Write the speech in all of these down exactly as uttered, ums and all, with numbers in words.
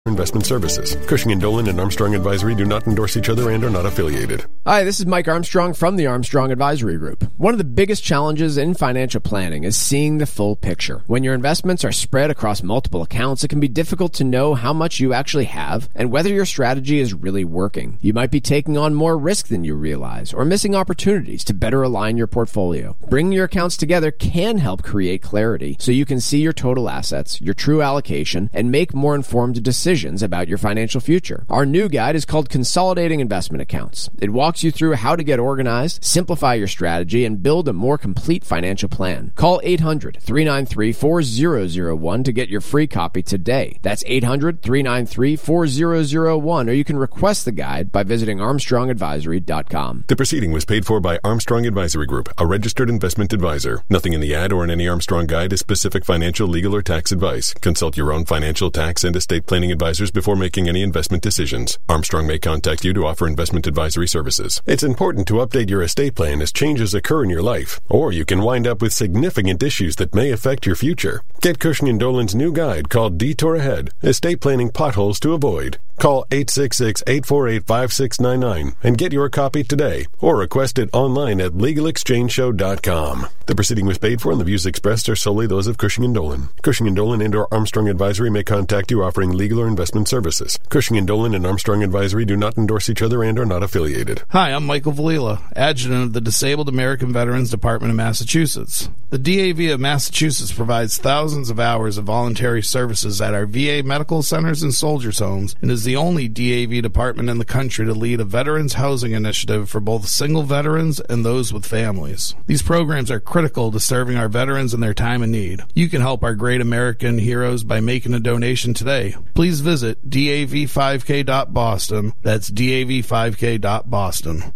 Investment Services. Cushing and Dolan and Armstrong Advisory do not endorse each other and are not affiliated. Hi, this is Mike Armstrong from the Armstrong Advisory Group. One of the biggest challenges in financial planning is seeing the full picture. When your investments are spread across multiple accounts, it can be difficult to know how much you actually have and whether your strategy is really working. You might be taking on more risk than you realize or missing opportunities to better align your portfolio. Bringing your accounts together can help create clarity so you can see your total assets, your true allocation, and make more informed decisions about your financial future. Our new guide is called Consolidating Investment Accounts. It walks you through how to get organized, simplify your strategy, and build a more complete financial plan. Call eight hundred, three nine three, four zero zero one to get your free copy today. That's eight hundred, three nine three, four zero zero one, or you can request the guide by visiting armstrong advisory dot com. The proceeding was paid for by Armstrong Advisory Group, a registered investment advisor. Nothing in the ad or in any Armstrong guide is specific financial, legal, or tax advice. Consult your own financial, tax, and estate planning advisors before making any investment decisions. Armstrong may contact you to offer investment advisory services. It's important to update your estate plan as changes occur in your life, or you can wind up with significant issues that may affect your future. Get Cushing and Dolan's new guide called Detour Ahead, Estate Planning Potholes to Avoid. Call eight six six, eight four eight, five six nine nine and get your copy today, or request it online at legal exchange show dot com. The proceeding was paid for and the views expressed are solely those of Cushing and Dolan. Cushing and Dolan and or Armstrong Advisory may contact you offering legal or investment services. Cushing and Dolan and Armstrong Advisory do not endorse each other and are not affiliated. Hi, I'm Michael Valila, Adjutant of the Disabled American Veterans Department of Massachusetts. The D A V of Massachusetts provides thousands of hours of voluntary services at our V A medical centers and soldiers' homes and is the only D A V department in the country to lead a veterans housing initiative for both single veterans and those with families. These programs are critical to serving our veterans in their time of need. You can help our great American heroes by making a donation today. Please visit D A V five K dot Boston. That's D A V five K dot Boston.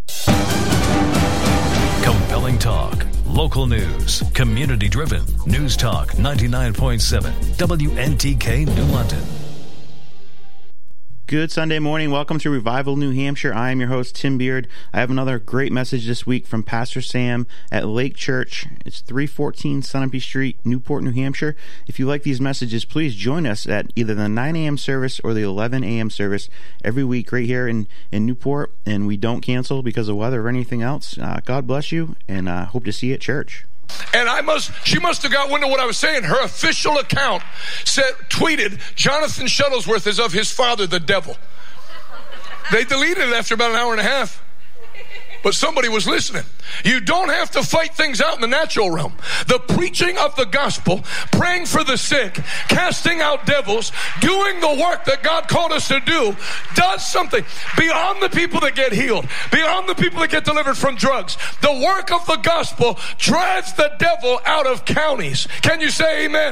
Compelling talk, local news, community-driven. News Talk ninety-nine point seven, W N T K New London. Good Sunday morning. Welcome to Revival New Hampshire. I am your host, Tim Beard. I have another great message this week from Pastor Sam at Lake Church. It's three fourteen Sunapee Street, Newport, New Hampshire. If you like these messages, please join us at either the nine a.m. service or the eleven a.m. service every week right here in, in Newport, and we don't cancel because of weather or anything else. Uh, God bless you, and I uh, hope to see you at church. And I must, she must have got wind of what I was saying. Her official account said, tweeted, Jonathan Shuttlesworth is of his father, the devil. They deleted it after about an hour and a half. But somebody was listening. You don't have to fight things out in the natural realm. The preaching of the gospel, praying for the sick, casting out devils, doing the work that God called us to do, does something beyond the people that get healed, beyond the people that get delivered from drugs. The work of the gospel drives the devil out of counties. Can you say amen?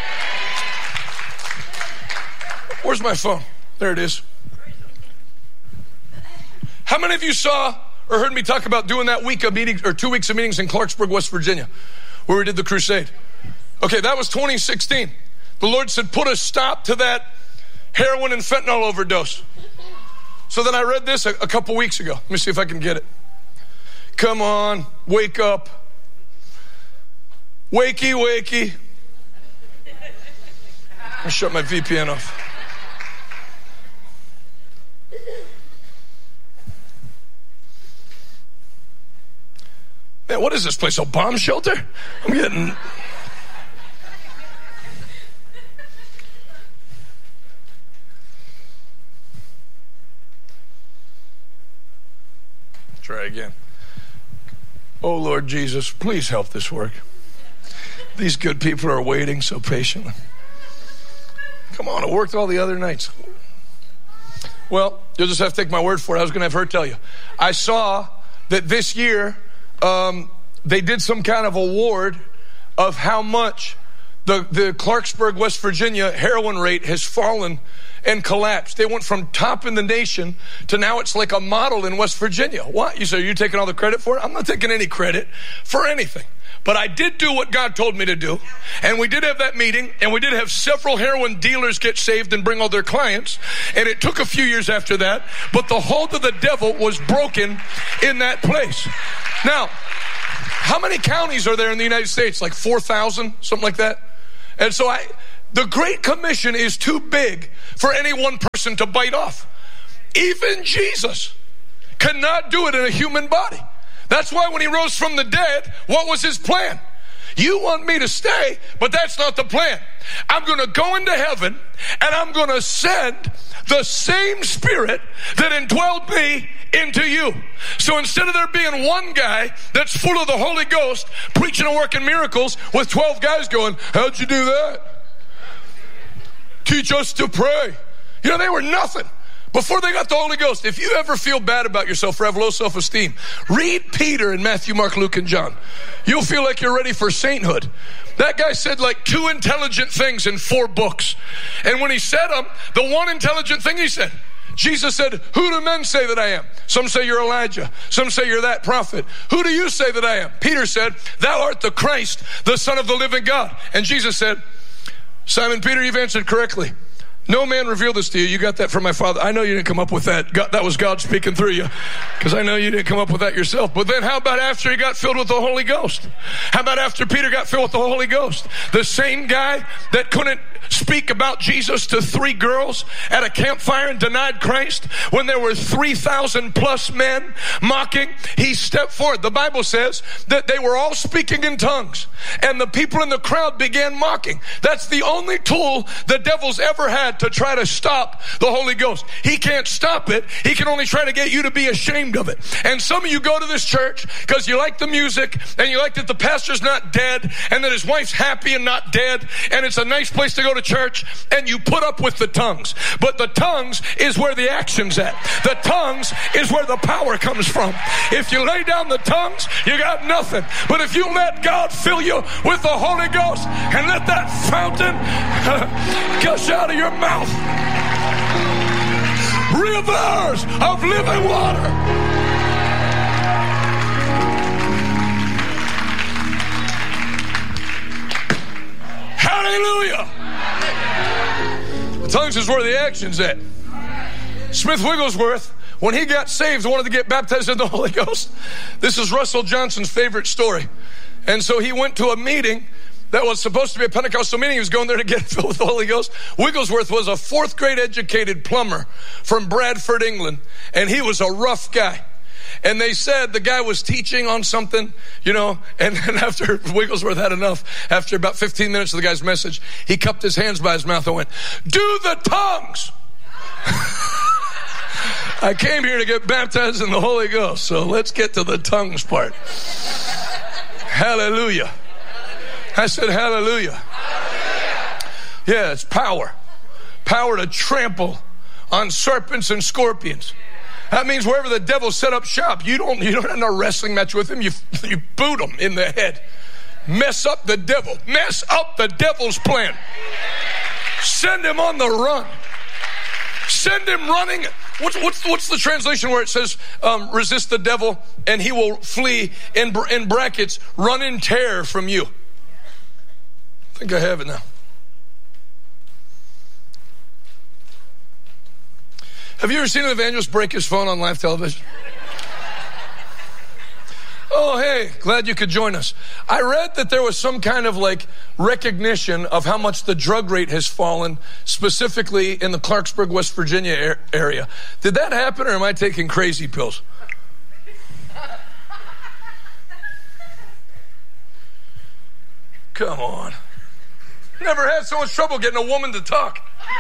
Where's my phone? There it is. How many of you saw or heard me talk about doing that week of meetings, or two weeks of meetings in Clarksburg, West Virginia, where we did the crusade? Okay, that was twenty sixteen. The Lord said, put a stop to that heroin and fentanyl overdose. So then I read this a, a couple weeks ago. Let me see if I can get it. Come on, wake up. Wakey, wakey. I'll shut my V P N off. Man, what is this place? A bomb shelter? I'm getting... Try again. Oh, Lord Jesus, please help this work. These good people are waiting so patiently. Come on, it worked all the other nights. Well, you'll just have to take my word for it. I was going to have her tell you. I saw that this year... Um, they did some kind of award of how much the, the Clarksburg, West Virginia heroin rate has fallen and collapsed. They went from top in the nation to now it's like a model in West Virginia. What? You say, are you taking all the credit for it? I'm not taking any credit for anything. But I did do what God told me to do. And we did have that meeting, and we did have several heroin dealers get saved and bring all their clients. And it took a few years after that, but the hold of the devil was broken in that place. Now, how many counties are there in the United States? Like four thousand, something like that? And so I, the Great Commission is too big for any one person to bite off. Even Jesus cannot do it in a human body. That's why when he rose from the dead, what was his plan? You want me to stay, but that's not the plan. I'm going to go into heaven and I'm going to send the same Spirit that indwelled me into you. So instead of there being one guy that's full of the Holy Ghost preaching and working miracles with twelve guys going, how'd you do that? Teach us to pray. You know, they were nothing before they got the Holy Ghost. If you ever feel bad about yourself or have low self-esteem, read Peter in Matthew, Mark, Luke, and John. You'll feel like you're ready for sainthood. That guy said like two intelligent things in four books. And when he said them, the one intelligent thing he said, Jesus said, who do men say that I am? Some say you're Elijah. Some say you're that prophet. Who do you say that I am? Peter said, thou art the Christ, the Son of the living God. And Jesus said, Simon Peter, you've answered correctly. No man revealed this to you. You got that from my Father. I know you didn't come up with that. God, that was God speaking through you, because I know you didn't come up with that yourself. But then how about after he got filled with the Holy Ghost? How about after Peter got filled with the Holy Ghost? The same guy that couldn't speak about Jesus to three girls at a campfire and denied Christ when there were three thousand plus men mocking, he stepped forward. The Bible says that they were all speaking in tongues and the people in the crowd began mocking. That's the only tool the devil's ever had to try to stop the Holy Ghost. He can't stop it. He can only try to get you to be ashamed of it. And some of you go to this church because you like the music and you like that the pastor's not dead and that his wife's happy and not dead and it's a nice place to go to church, and you put up with the tongues. But the tongues is where the action's at. The tongues is where the power comes from. If you lay down the tongues, you got nothing. But if you let God fill you with the Holy Ghost and let that fountain gush out of your mouth, rivers of living water. Hallelujah. The tongues is where the action's at. Smith Wigglesworth, when he got saved, wanted to get baptized in the Holy Ghost. This is Russell Johnson's favorite story. And so he went to a meeting that was supposed to be a Pentecostal meeting. He was going there to get filled with the Holy Ghost. Wigglesworth was a fourth grade educated plumber from Bradford, England. And he was a rough guy. And they said the guy was teaching on something, you know, and then after Wigglesworth had enough, after about fifteen minutes of the guy's message, he cupped his hands by his mouth and went, do the tongues. I came here to get baptized in the Holy Ghost, so let's get to the tongues part. Hallelujah. I said hallelujah. Hallelujah. Yeah, it's power. Power to trample on serpents and scorpions. That means wherever the devil set up shop, you don't you don't have no wrestling match with him. You you boot him in the head. Mess up the devil. Mess up the devil's plan. Send him on the run. Send him running. What's what's what's the translation where it says um, resist the devil and he will flee? In in brackets, run in terror from you. I think I have it now. Have you ever seen an evangelist break his phone on live television? Oh, hey, glad you could join us. I read that there was some kind of like recognition of how much the drug rate has fallen, specifically in the Clarksburg, West Virginia area. Did that happen, or am I taking crazy pills? Come on. Never had so much trouble getting a woman to talk.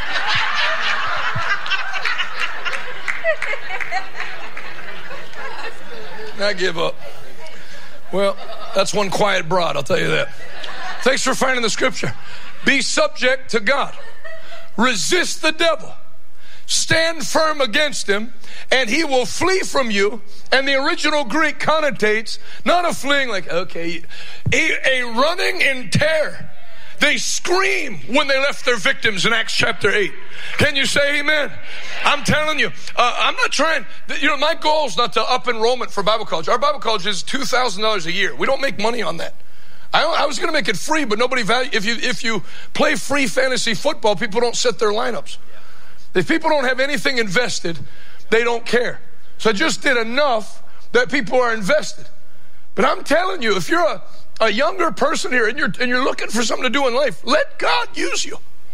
I give up. Well, that's one quiet broad, I'll tell you that. Thanks for finding the scripture. Be subject to God. Resist the devil. Stand firm against him, and he will flee from you. And the original Greek connotates not a fleeing like, okay, a, a running in terror. They scream when they left their victims in Acts chapter eight. Can you say amen? I'm telling you, uh, I'm not trying, you know, my goal is not to up enrollment for Bible college. Our Bible college is two thousand dollars a year. We don't make money on that. I, I was going to make it free, but nobody value, if you, if you play free fantasy football, people don't set their lineups. If people don't have anything invested, they don't care. So I just did enough that people are invested. But I'm telling you, if you're a, a younger person here and you're, and you're looking for something to do in life, let God use you.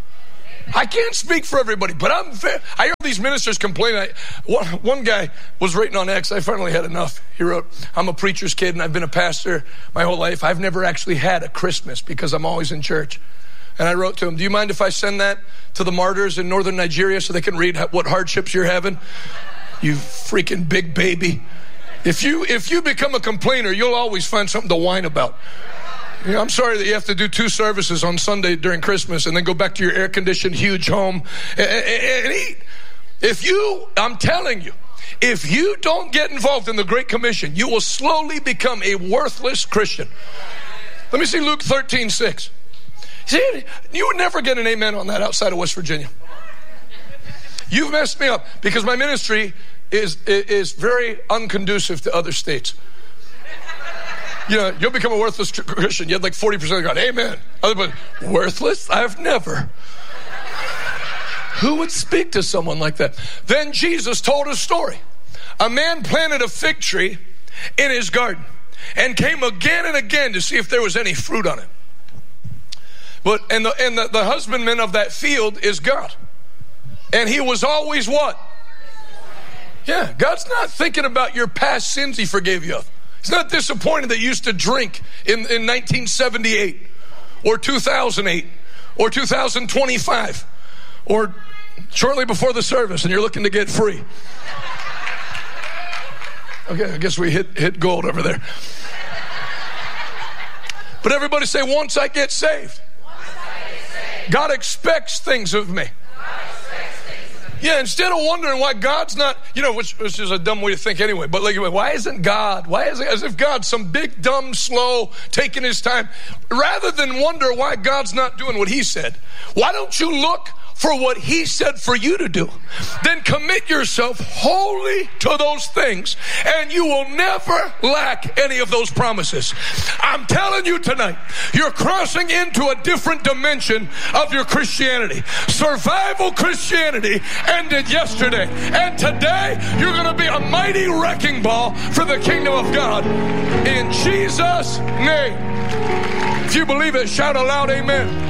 I can't speak for everybody, but I'm fair. I hear these ministers complain. I, one, one guy was writing on X, I finally had enough. He wrote, I'm a preacher's kid and I've been a pastor my whole life. I've never actually had a Christmas because I'm always in church. And I wrote to him, do you mind if I send that to the martyrs in northern Nigeria so they can read what hardships you're having? You freaking big baby. If you, if you become a complainer, you'll always find something to whine about. You know, I'm sorry that you have to do two services on Sunday during Christmas and then go back to your air-conditioned huge home and, and, and eat. If you, I'm telling you, if you don't get involved in the Great Commission, you will slowly become a worthless Christian. Let me see Luke thirteen six. See, you would never get an amen on that outside of West Virginia. You've messed me up because my ministry is, is very unconducive to other states. You know, you'll become a worthless Christian. You had like forty percent of God. Amen. Other people, worthless? I've never. Who would speak to someone like that? Then Jesus told a story. A man planted a fig tree in his garden and came again and again to see if there was any fruit on it. But and the and the, the husbandman of that field is God. And he was always what? Yeah, God's not thinking about your past sins he forgave you of. He's not disappointed that you used to drink in, in nineteen seventy-eight or two thousand eight or two thousand twenty-five or shortly before the service and you're looking to get free. Okay, I guess we hit, hit gold over there. But everybody say, once I get saved, once I get saved. God expects things of me. Yeah, instead of wondering why God's not, you know, which, which is a dumb way to think anyway, but like, why isn't God, why is it as if God's some big, dumb, slow, taking his time, rather than wonder why God's not doing what he said, why don't you look for what he said for you to do? Then commit yourself wholly to those things and you will never lack any of those promises. I'm telling you tonight, you're crossing into a different dimension of your Christianity. Survival Christianity ended yesterday, and today you're going to be a mighty wrecking ball for the kingdom of God. In Jesus' name. If you believe it, shout aloud, amen.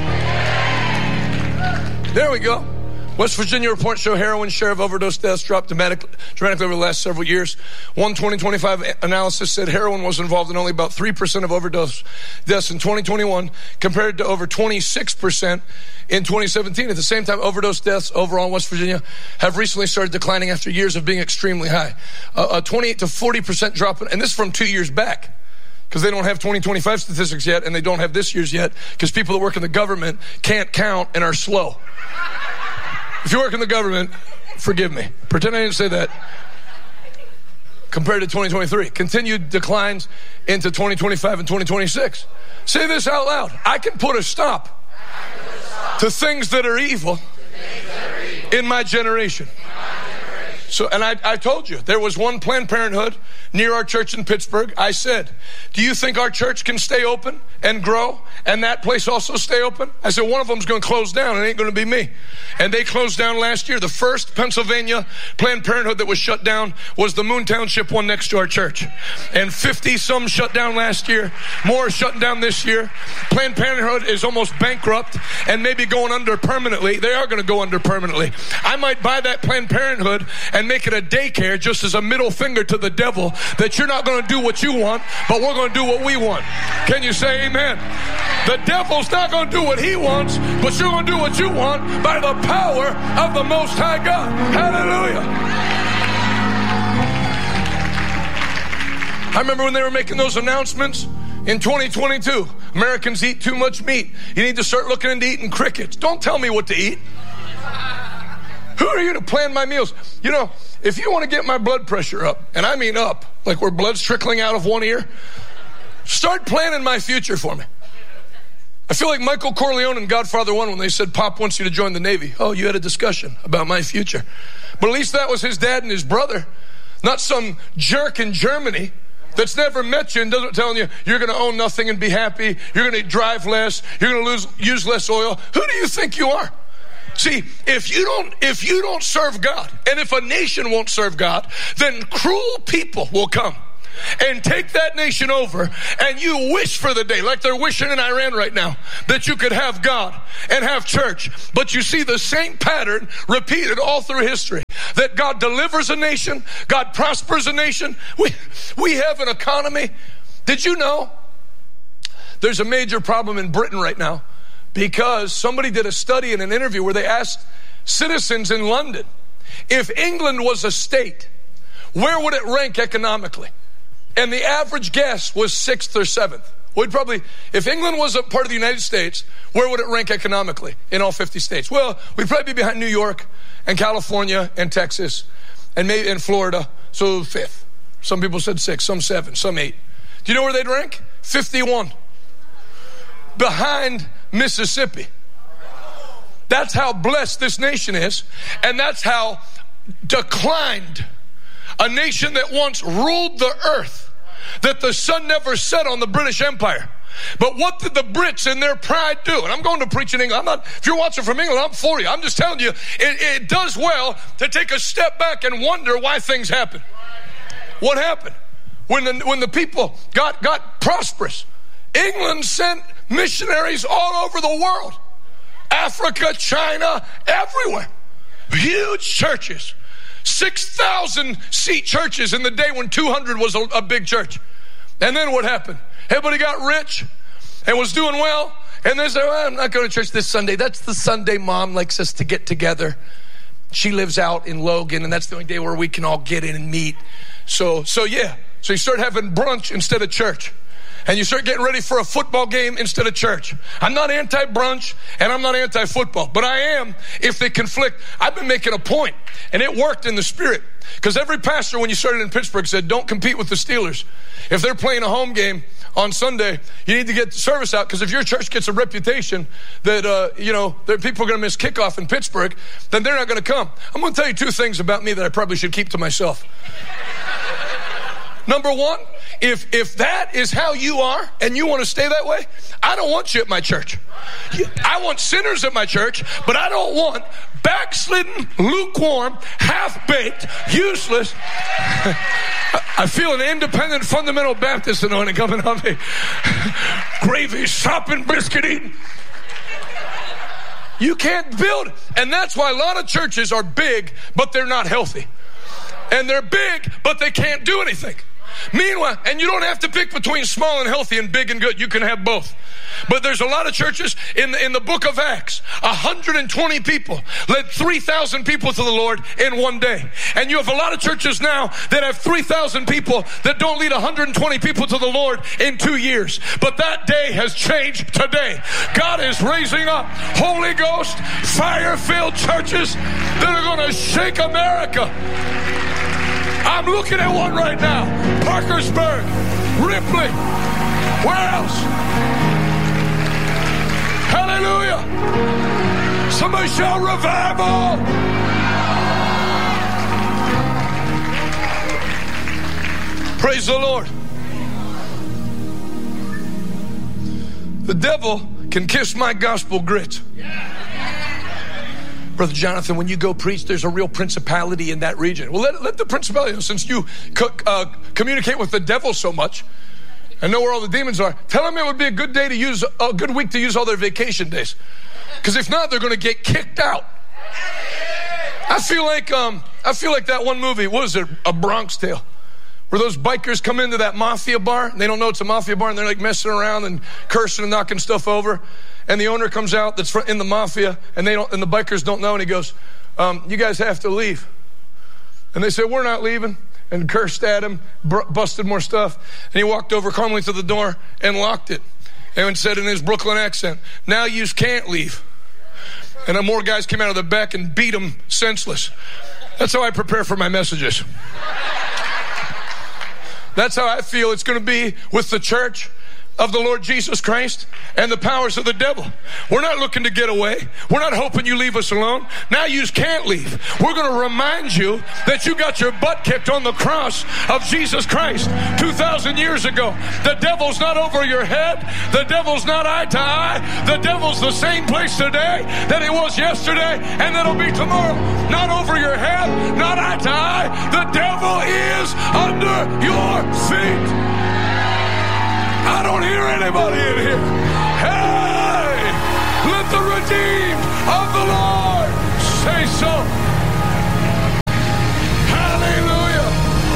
There we go. West Virginia reports show heroin share of overdose deaths dropped dramatically, dramatically over the last several years. One twenty twenty-five analysis said heroin was involved in only about three percent of overdose deaths in twenty twenty-one compared to over twenty-six percent in twenty seventeen. At the same time, overdose deaths overall in West Virginia have recently started declining after years of being extremely high. Uh, a twenty-eight to forty percent drop, and this is from two years back. Because they don't have twenty twenty-five statistics yet, and they don't have this year's yet, because people that work in the government can't count and are slow. If you work in the government, forgive me. Pretend I didn't say that. Compared to twenty twenty-three. Continued declines into twenty twenty-five and twenty twenty-six. Say this out loud. I can put a stop, put a stop. to things that are evil, that are evil. in my generation. So, and I, I told you, there was one Planned Parenthood near our church in Pittsburgh. I said, do you think our church can stay open and grow and that place also stay open? I said, one of them's going to close down. It ain't going to be me. And they closed down last year. The first Pennsylvania Planned Parenthood that was shut down was the Moon Township one next to our church. And fifty some shut down last year. More shutting down this year. Planned Parenthood is almost bankrupt and maybe going under permanently. They are going to go under permanently. I might buy that Planned Parenthood and make it a daycare just as a middle finger to the devil that you're not going to do what you want, but we're going to do what we want. Can you say amen? The devil's not going to do what he wants, but you're going to do what you want by the power of the Most High God. Hallelujah. I remember when they were making those announcements in twenty twenty-two. Americans eat too much meat. You need to start looking into eating crickets. Don't tell me what to eat. Who are you to plan my meals? You know, if you want to get my blood pressure up, and I mean up, like where blood's trickling out of one ear, start planning my future for me. I feel like Michael Corleone in Godfather one when they said, Pop wants you to join the Navy. Oh, you had a discussion about my future. But at least that was his dad and his brother, not some jerk in Germany that's never met you and doesn't tell you you're going to own nothing and be happy, you're going to drive less, you're going to lose use less oil. Who do you think you are? See, if you don't if you don't serve God, and if a nation won't serve God, then cruel people will come and take that nation over, and you wish for the day, like they're wishing in Iran right now, that you could have God and have church. But you see the same pattern repeated all through history, that God delivers a nation, God prospers a nation. We, we have an economy. Did you know there's a major problem in Britain right now? Because somebody did a study in an interview where they asked citizens in London, if England was a state, where would it rank economically? And the average guess was sixth or seventh. We'd probably, if England was a part of the United States, where would it rank economically in all fifty states? Well, we'd probably be behind New York and California and Texas and maybe in Florida. So fifth. Some people said six, some seven, some eight. Do you know where they'd rank? fifty-one. Behind Mississippi. That's how blessed this nation is, and that's how declined a nation that once ruled the earth, that the sun never set on the British Empire. But what did the Brits in their pride do? And I'm going to preach in England. I'm not, if you're watching from England, I'm for you. I'm just telling you, it, it does well to take a step back and wonder why things happen. What happened? When the, when the people got, got prosperous, England sent missionaries all over the world. Africa, China, everywhere. Huge churches. six thousand seat churches in the day when two hundred was a, a big church. And then what happened? Everybody got rich and was doing well. And they said, well, I'm not going to church this Sunday. That's the Sunday mom likes us to get together. She lives out in Logan, and that's the only day where we can all get in and meet. So, so yeah. So you start having brunch instead of church. And you start getting ready for a football game instead of church. I'm not anti-brunch and I'm not anti-football, but I am if they conflict. I've been making a point, and it worked in the spirit. Because every pastor, when you started in Pittsburgh, said, don't compete with the Steelers. If they're playing a home game on Sunday, you need to get the service out, because if your church gets a reputation that, uh, you know, that people are going to miss kickoff in Pittsburgh, then they're not going to come. I'm going to tell you two things about me that I probably should keep to myself. Number one, if if that is how you are and you want to stay that way, I don't want you at my church. I want sinners at my church, but I don't want backslidden, lukewarm, half-baked, useless. I feel an independent fundamental Baptist anointing coming on me. Gravy, sopping, biscuit eating. You can't build. And that's why a lot of churches are big, but they're not healthy. And they're big, but they can't do anything. Meanwhile, and you don't have to pick between small and healthy and big and good. You can have both. But there's a lot of churches in the, in the book of Acts. one hundred twenty people led three thousand people to the Lord in one day. And you have a lot of churches now that have three thousand people that don't lead one hundred twenty people to the Lord in two years. But that day has changed today. God is raising up Holy Ghost, fire-filled churches that are going to shake America. I'm looking at one right now. Parkersburg, Ripley, where else? Hallelujah. Somebody shout revival. Praise the Lord. The devil can kiss my gospel grits. Brother Jonathan, when you go preach, there's a real principality in that region. Well, let, let the principality, since you co- uh, communicate with the devil so much and know where all the demons are, tell them it would be a good day to use, a good week to use all their vacation days. Because if not, they're going to get kicked out. I feel like, um, I feel like that one movie, what is it, A Bronx Tale, where those bikers come into that mafia bar, and they don't know it's a mafia bar, and they're like messing around and cursing and knocking stuff over. And the owner comes out that's in the mafia, and they don't, and the bikers don't know, and he goes, um, you guys have to leave. And they said, we're not leaving, and cursed at him, br- busted more stuff. And he walked over calmly to the door and locked it, and said in his Brooklyn accent, now yous can't leave. And then more guys came out of the back and beat him senseless. That's how I prepare for my messages. That's how I feel it's going to be with the church of the Lord Jesus Christ and the powers of the devil. We're not looking to get away. We're not hoping you leave us alone. Now you can't leave. We're going to remind you that you got your butt kicked on the cross of Jesus Christ two thousand years ago. The devil's not over your head. The devil's not eye to eye. The devil's the same place today that he was yesterday, and that'll be tomorrow. Not over your head, not eye to eye. The devil is under your feet. I don't hear anybody in here. Hey, let the redeemed of the Lord say so. Hallelujah.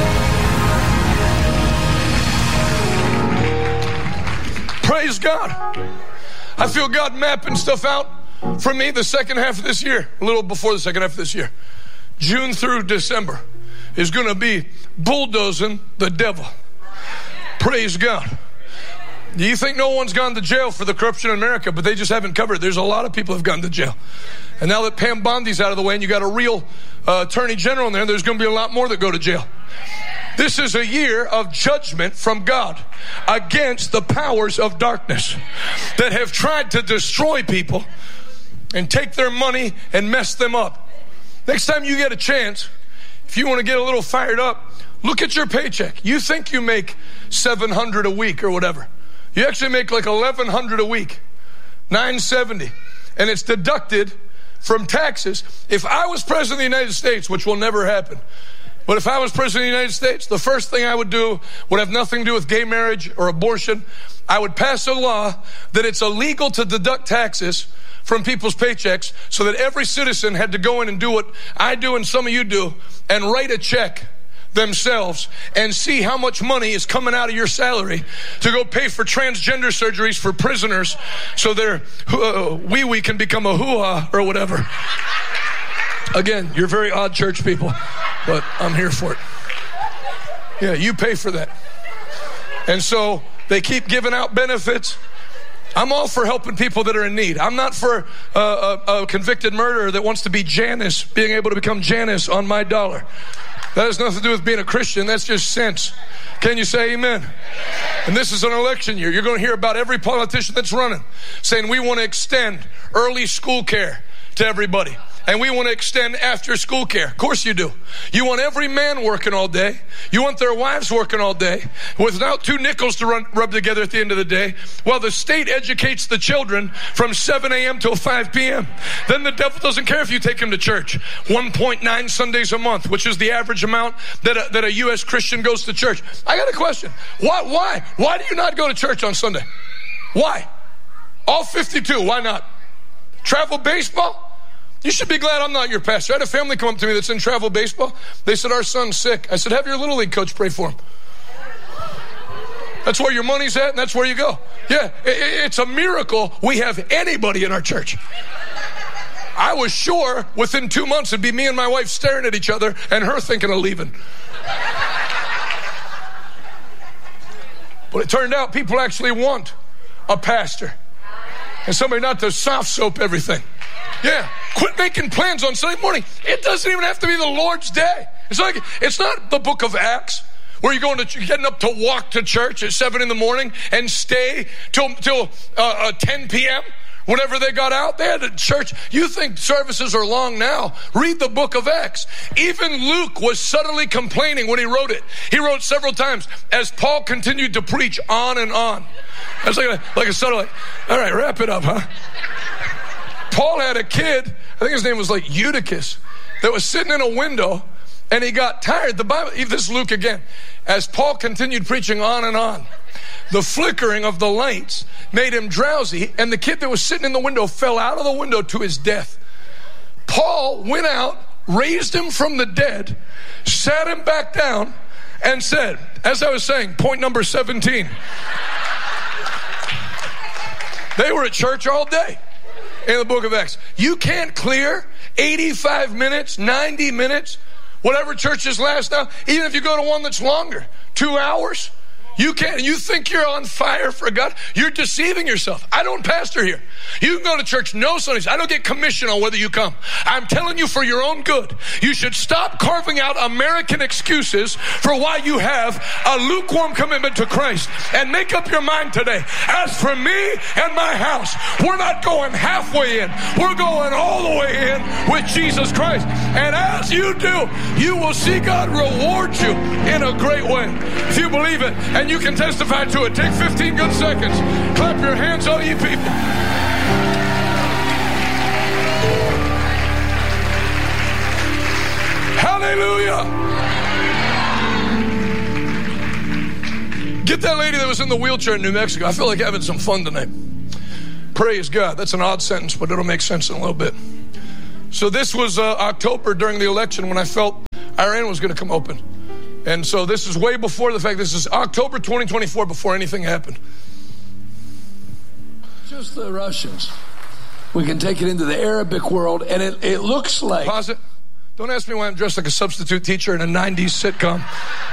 Praise God. I feel God mapping stuff out for me the second half of this year, a little before the second half of this year. June through December is going to be bulldozing the devil. Praise God. Do you think no one's gone to jail for the corruption in America, but they just haven't covered it? There's a lot of people who have gone to jail. And now that Pam Bondi's out of the way and you got a real uh, attorney general in there, there's going to be a lot more that go to jail. This is a year of judgment from God against the powers of darkness that have tried to destroy people and take their money and mess them up. Next time you get a chance, if you want to get a little fired up, look at your paycheck. You think you make seven hundred dollars a week or whatever. You actually make like eleven hundred dollars a week, nine seventy, and it's deducted from taxes. If I was president of the United States, which will never happen, but if I was president of the United States, the first thing I would do would have nothing to do with gay marriage or abortion. I would pass a law that it's illegal to deduct taxes from people's paychecks so that every citizen had to go in and do what I do and some of you do and write a check themselves and see how much money is coming out of your salary to go pay for transgender surgeries for prisoners so their uh, wee-wee can become a hoo-ha or whatever. Again, you're very odd church people, but I'm here for it. Yeah, you pay for that. And so they keep giving out benefits. I'm all for helping people that are in need. I'm not for uh, a, a convicted murderer that wants to be Janice, being able to become Janice on my dollar. That has nothing to do with being a Christian. That's just sense. Can you say amen? And this is an election year. You're going to hear about every politician that's running saying we want to extend early school care to everybody. And we want to extend after school care. Of course you do. You want every man working all day. You want their wives working all day without two nickels to run, rub together at the end of the day, while the state educates the children from seven a.m. till five p.m. Then the devil doesn't care if you take him to church. one point nine Sundays a month, which is the average amount that a, that a U S Christian goes to church. I got a question. Why, why? Why do you not go to church on Sunday? Why? All fifty-two, why not? Travel baseball? You should be glad I'm not your pastor. I had a family come up to me that's in travel baseball. They said, our son's sick. I said, have your little league coach pray for him. That's where your money's at, and that's where you go. Yeah, it's a miracle we have anybody in our church. I was sure within two months it'd be me and my wife staring at each other and her thinking of leaving. But it turned out people actually want a pastor and somebody not to soft soap everything. Yeah, quit making plans on Sunday morning. It doesn't even have to be the Lord's day. It's like, it's not the book of Acts where you're going to, you're getting up to walk to church at seven in the morning and stay till, till uh, uh, ten p.m. Whenever they got out, they had a church. You think services are long now? Read the book of Acts. Even Luke was subtly complaining when he wrote it. He wrote several times as Paul continued to preach on and on. That's like a, like a subtle, like, all right, wrap it up, huh? Paul had a kid, I think his name was like Eutychus, that was sitting in a window and he got tired. The Bible, this is Luke again. As Paul continued preaching on and on, the flickering of the lights made him drowsy, and the kid that was sitting in the window fell out of the window to his death. Paul went out, raised him from the dead, sat him back down, and said, as I was saying, point number seventeen. They were at church all day. In the book of Acts, you can't clear eighty-five minutes, ninety minutes, whatever churches last now, even if you go to one that's longer, two hours. You can't, you think you're on fire for God? You're deceiving yourself. I don't pastor here. You can go to church no Sundays. I don't get commission on whether you come. I'm telling you for your own good. You should stop carving out American excuses for why you have a lukewarm commitment to Christ and make up your mind today. As for me and my house, we're not going halfway in. We're going all the way in with Jesus Christ. And as you do, you will see God reward you in a great way. If you believe it, and you can testify to it. Take fifteen good seconds. Clap your hands, all you people. Hallelujah. Get that lady that was in the wheelchair in New Mexico. I feel like having some fun tonight. Praise God. That's an odd sentence, but it'll make sense in a little bit. So this was uh, October during the election when I felt Iran was going to come open. And so this is way before the fact. This is October twenty twenty-four, before anything happened. Just the Russians. We can take it into the Arabic world, and it, it looks like... Pause it. Don't ask me why I'm dressed like a substitute teacher in a nineties sitcom.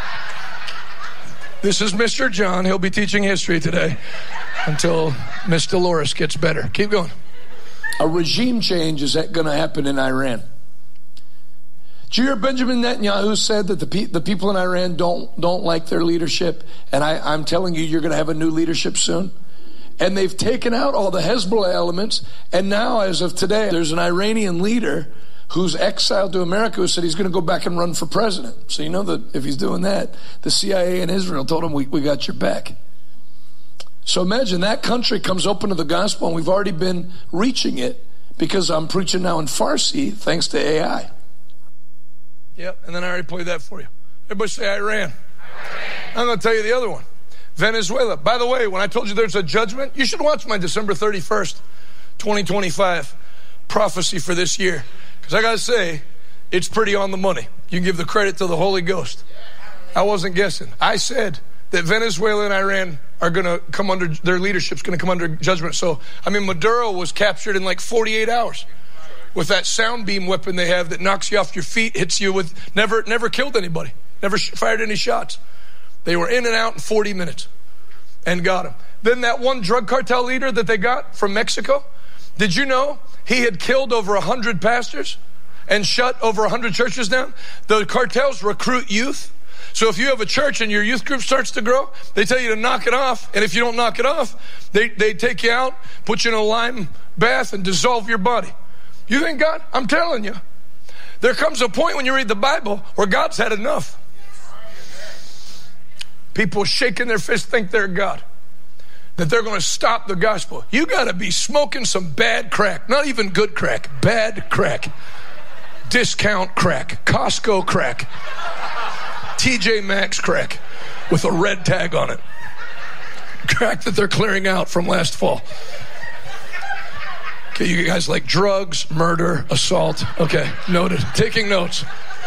This is Mister John. He'll be teaching history today until Miss Dolores gets better. Keep going. A regime change is going to happen in Iran. Did you hear Benjamin Netanyahu said that the pe- the people in Iran don't don't like their leadership? And I, I'm telling you, you're going to have a new leadership soon. And they've taken out all the Hezbollah elements. And now, as of today, there's an Iranian leader who's exiled to America who said he's going to go back and run for president. So you know that if he's doing that, the C I A in Israel told him, we, we got your back. So imagine that country comes open to the gospel, and we've already been reaching it because I'm preaching now in Farsi thanks to A I. Yep, and then I already played that for you. Everybody say Iran. Iran. I'm going to tell you the other one. Venezuela. By the way, when I told you there's a judgment, you should watch my December thirty-first, twenty twenty-five prophecy for this year. Because I got to say, it's pretty on the money. You can give the credit to the Holy Ghost. I wasn't guessing. I said that Venezuela and Iran are going to come under, their leadership's going to come under judgment. So, I mean, Maduro was captured in like forty-eight hours with that sound beam weapon they have that knocks you off your feet, hits you with, never, never killed anybody, never sh- fired any shots. They were in and out in forty minutes and got him. Then that one drug cartel leader that they got from Mexico, did you know he had killed over one hundred pastors and shut over one hundred churches down? The cartels recruit youth. So if you have a church and your youth group starts to grow, they tell you to knock it off. And if you don't knock it off, they, they take you out, put you in a lime bath, and dissolve your body. You think God? I'm telling you. There comes a point when you read the Bible where God's had enough. People shaking their fists think they're God, that they're going to stop the gospel. You got to be smoking some bad crack, not even good crack, bad crack, discount crack, Costco crack, T J Maxx crack with a red tag on it, crack that they're clearing out from last fall. Okay, you guys like drugs, murder, assault. Okay, noted. Taking notes.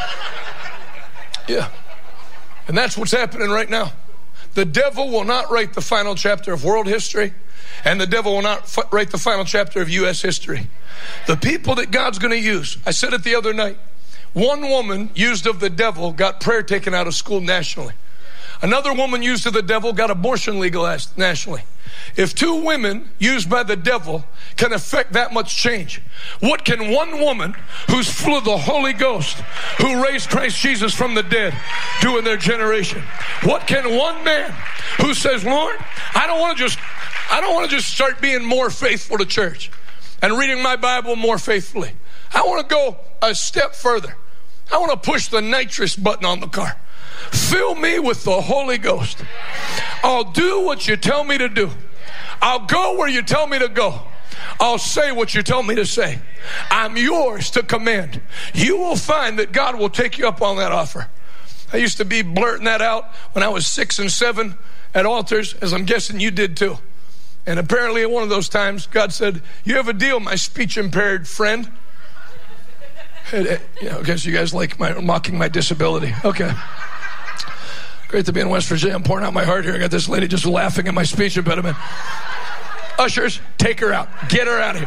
Yeah. And that's what's happening right now. The devil will not write the final chapter of world history, and the devil will not f- write the final chapter of U S history. The people that God's going to use, I said it the other night, one woman used of the devil got prayer taken out of school nationally. Another woman used of the devil got abortion legalized nationally. If two women used by the devil can affect that much change, what can one woman who's full of the Holy Ghost, who raised Christ Jesus from the dead, do in their generation? What can one man who says, Lord, I don't want to just, I don't want to just start being more faithful to church and reading my Bible more faithfully. I want to go a step further. I want to push the nitrous button on the car. Fill me with the Holy Ghost. I'll do what you tell me to do. I'll go where you tell me to go. I'll say what you tell me to say. I'm yours to command. You will find that God will take you up on that offer. I used to be blurting that out when I was six and seven at altars, as I'm guessing you did too. And apparently at one of those times, God said, you have a deal, my speech impaired friend. You know, I guess you guys like my mocking my disability. Okay. Great to be in West Virginia. I'm pouring out my heart here. I got this lady just laughing at my speech impediment. Ushers, take her out. Get her out of here.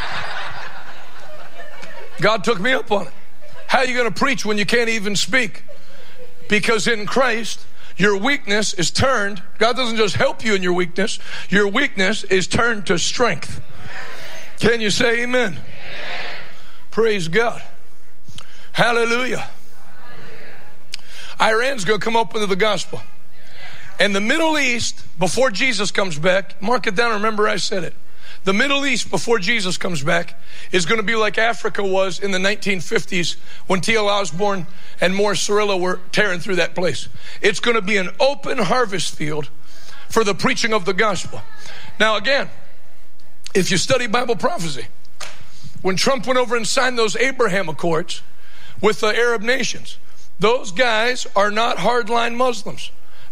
God took me up on it. How are you going to preach when you can't even speak? Because in Christ, your weakness is turned. God doesn't just help you in your weakness. Your weakness is turned to strength. Can you say amen? Amen. Praise God. Hallelujah. Iran's going to come open to the gospel. And the Middle East, before Jesus comes back, mark it down, remember I said it. The Middle East, before Jesus comes back, is going to be like Africa was in the nineteen fifties when T L Osborne and Morris Cerullo were tearing through that place. It's going to be an open harvest field for the preaching of the gospel. Now again, if you study Bible prophecy, when Trump went over and signed those Abraham Accords with the Arab nations, those guys are not hardline Muslims.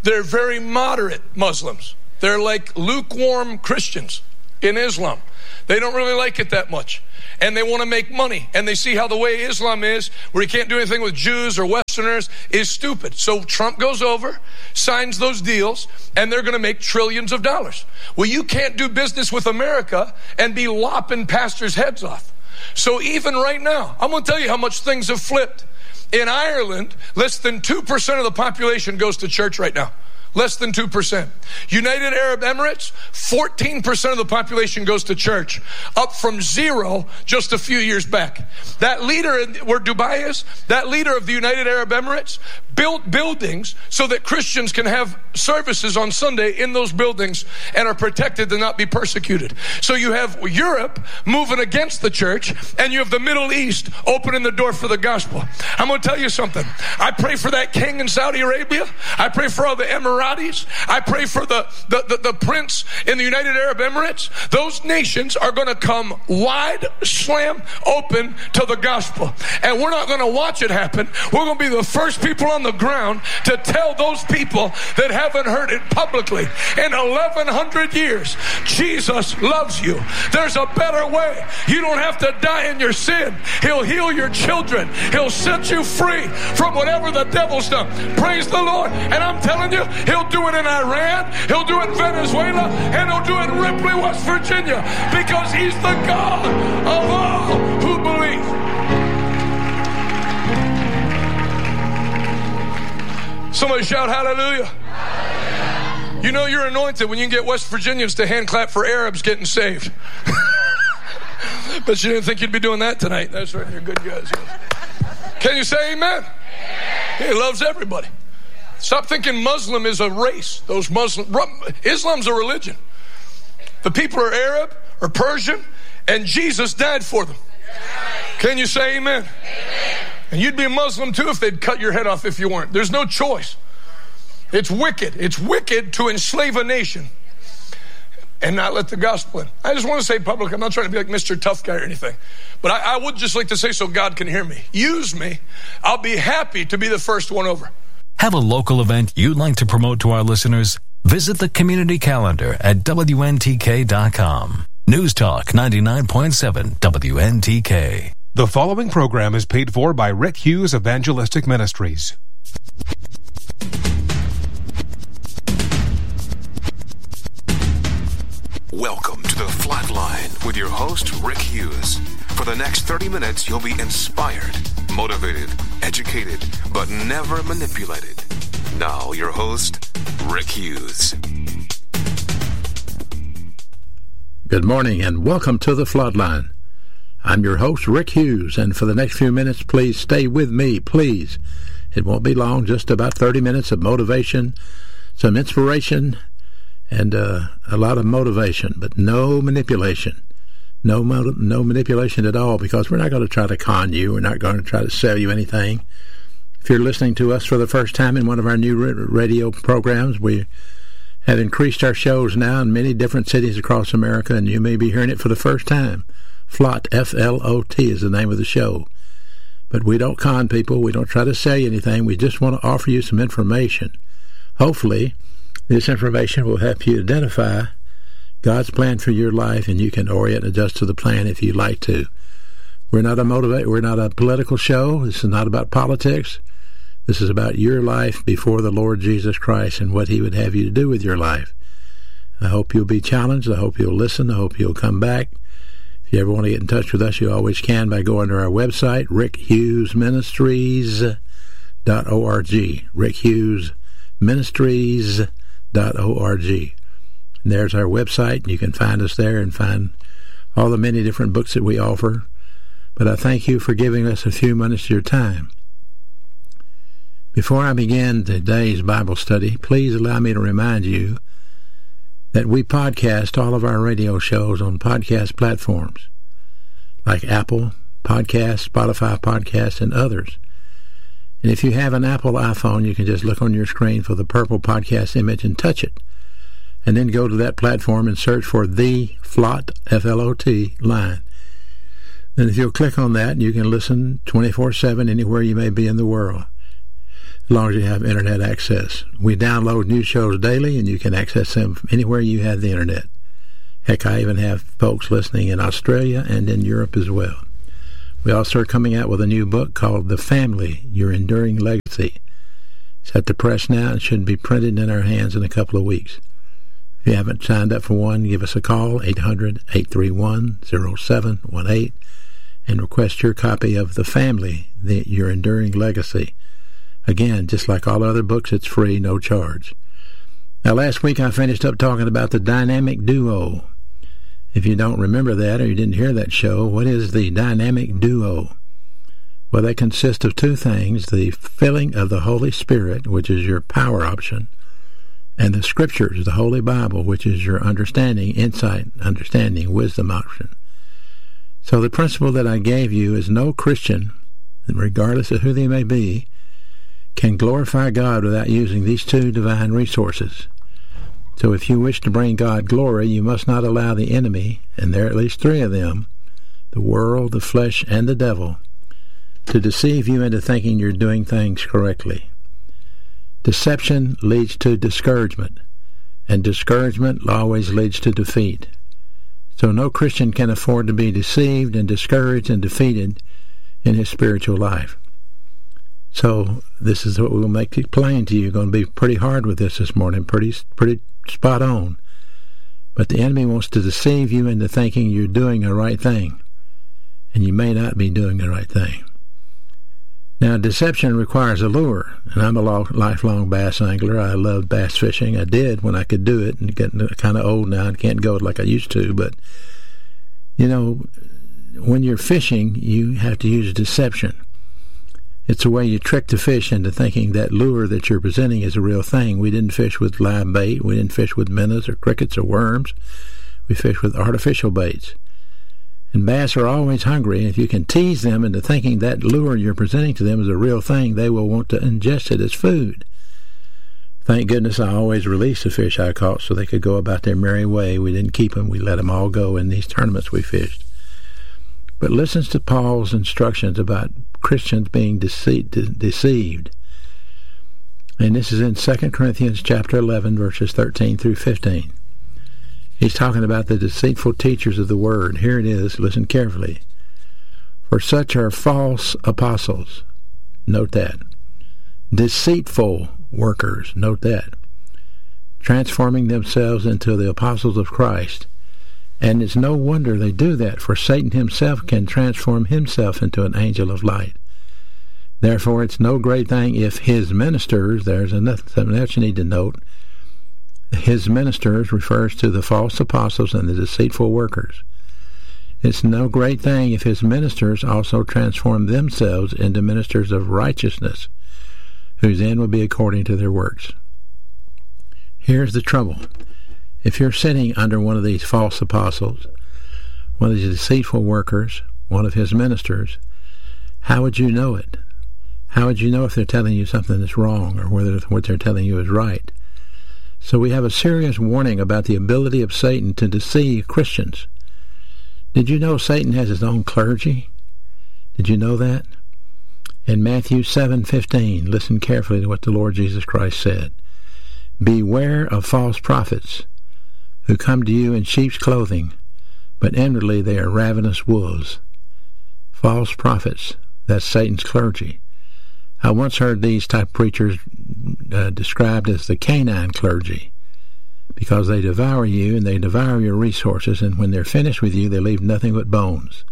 They're very moderate Muslims. They're like lukewarm Christians in Islam. They don't really like it that much. And they want to make money. And they see how the way Islam is, where you can't do anything with Jews or Westerners, is stupid. So Trump goes over, signs those deals, and they're going to make trillions of dollars. Well, you can't do business with America and be lopping pastors' heads off. So even right now, I'm going to tell you how much things have flipped. In Ireland, less than two percent of the population goes to church right now. Less than two percent. United Arab Emirates, fourteen percent of the population goes to church, up from zero just a few years back. That leader, where Dubai is, that leader of the United Arab Emirates, built buildings so that Christians can have services on Sunday in those buildings and are protected to not be persecuted. So you have Europe moving against the church, and you have the Middle East opening the door for the gospel. I'm going to tell you something. I pray for that king in Saudi Arabia. I pray for all the Emiratis. I pray for the, the, the, the prince in the United Arab Emirates. Those nations are going to come wide slam open to the gospel. And we're not going to watch it happen. We're going to be the first people on the ground to tell those people that haven't heard it publicly in eleven hundred years, Jesus loves you. There's a better way. You don't have to die in your sin. He'll heal your children. He'll set you free from whatever the devil's done. Praise the Lord. And I'm telling you, he'll do it in Iran, he'll do it in Venezuela, and he'll do it in Ripley, West Virginia, because he's the God of all who believe. Somebody shout hallelujah. Hallelujah. You know you're anointed when you can get West Virginians to hand clap for Arabs getting saved. But you didn't think you'd be doing that tonight. That's right, you're good guys. Can you say amen? He loves everybody. Stop thinking Muslim is a race. Those Muslim, Islam's a religion. The people are Arab or Persian, and Jesus died for them. Can you say amen? Amen. And you'd be a Muslim too if they'd cut your head off if you weren't. There's no choice. It's wicked. It's wicked to enslave a nation and not let the gospel in. I just want to say public, I'm not trying to be like Mister Tough Guy or anything, but I, I would just like to say so God can hear me. Use me. I'll be happy to be the first one over. Have a local event you'd like to promote to our listeners? Visit the community calendar at W N T K dot com. News Talk ninety-nine point seven W N T K. The following program is paid for by Rick Hughes Evangelistic Ministries. Welcome to the Flatline with your host, Rick Hughes. For the next thirty minutes, you'll be inspired, motivated, educated, but never manipulated. Now, your host, Rick Hughes. Good morning and welcome to the Floodline. I'm your host, Rick Hughes, and for the next few minutes, please stay with me, please. It won't be long, just about thirty minutes of motivation, some inspiration, and uh, a lot of motivation, but no manipulation. No, no manipulation at all, because we're not going to try to con you. We're not going to try to sell you anything. If you're listening to us for the first time in one of our new radio programs, we have increased our shows now in many different cities across America, and you may be hearing it for the first time. F L O T, F L O T is the name of the show. But we don't con people. We don't try to sell you anything. We just want to offer you some information. Hopefully, this information will help you identify God's plan for your life, and you can orient and adjust to the plan if you'd like to. We're not a motivate. We're not a political show. This is not about politics. This is about your life before the Lord Jesus Christ and what He would have you to do with your life. I hope you'll be challenged. I hope you'll listen. I hope you'll come back. If you ever want to get in touch with us, you always can by going to our website, rick hughes ministries dot org. rick hughes ministries dot org. And there's our website. You can find us there and find all the many different books that we offer. But I thank you for giving us a few minutes of your time. Before I begin today's Bible study, please allow me to remind you that we podcast all of our radio shows on podcast platforms like Apple Podcasts, Spotify Podcasts, and others. And if you have an Apple iPhone, you can just look on your screen for the purple podcast image and touch it. And then go to that platform and search for the F L O T, F L O T, line. Then if you'll click on that, you can listen twenty-four seven anywhere you may be in the world. long as you have internet access. We download new shows daily, and you can access them anywhere you have the internet. Heck, I even have folks listening in Australia and in Europe as well. We also are coming out with a new book called The Family, Your Enduring Legacy. It's at the press now and should be printed in our hands in a couple of weeks. If you haven't signed up for one, give us a call, eight hundred, eight three one, oh seven one eight, and request your copy of The Family, the, Your Enduring Legacy. Again, just like all other books, it's free, no charge. Now, last week I finished up talking about the dynamic duo. If you don't remember that or you didn't hear that show, what is the dynamic duo? Well, they consist of two things, the filling of the Holy Spirit, which is your power option, and the Scriptures, the Holy Bible, which is your understanding, insight, understanding, wisdom option. So the principle that I gave you is no Christian, regardless of who they may be, can glorify God without using these two divine resources. So if you wish to bring God glory, you must not allow the enemy, and there are at least three of them, the world, the flesh, and the devil, to deceive you into thinking you're doing things correctly. Deception leads to discouragement, and discouragement always leads to defeat. So no Christian can afford to be deceived and discouraged and defeated in his spiritual life. So this is what we'll make it plain to you. You're going to be pretty hard with this this morning, pretty pretty spot on. But the enemy wants to deceive you into thinking you're doing the right thing, and you may not be doing the right thing. Now, deception requires a lure, and I'm a lifelong bass angler. I love bass fishing. I did when I could do it, and getting kind of old now. I can't go like I used to, but, you know, when you're fishing, you have to use deception. It's a way you trick the fish into thinking that lure that you're presenting is a real thing. We didn't fish with live bait. We didn't fish with minnows or crickets or worms. We fished with artificial baits. And bass are always hungry. If you can tease them into thinking that lure you're presenting to them is a real thing, they will want to ingest it as food. Thank goodness I always released the fish I caught so they could go about their merry way. We didn't keep them. We let them all go in these tournaments we fished. But listen to Paul's instructions about Christians being dece- de- deceived. And this is in Second Corinthians chapter eleven, verses thirteen through fifteen. He's talking about the deceitful teachers of the word. Here it is. Listen carefully. For such are false apostles. Note that. Deceitful workers. Note that. Transforming themselves into the apostles of Christ. And it's no wonder they do that, for Satan himself can transform himself into an angel of light. Therefore, it's no great thing if his ministers, there's another, something else you need to note, his ministers refers to the false apostles and the deceitful workers. It's no great thing if his ministers also transform themselves into ministers of righteousness, whose end will be according to their works. Here's the trouble. If you're sitting under one of these false apostles, one of these deceitful workers, one of his ministers, how would you know it? How would you know if they're telling you something that's wrong or whether what they're telling you is right? So we have a serious warning about the ability of Satan to deceive Christians. Did you know Satan has his own clergy? Did you know that? In Matthew seven fifteen, listen carefully to what the Lord Jesus Christ said. Beware of false prophets, who come to you in sheep's clothing, but inwardly they are ravenous wolves. False prophets, that's Satan's clergy. I once heard these type of preachers uh, described as the canine clergy, because they devour you and they devour your resources, and when they're finished with you, they leave nothing but bones.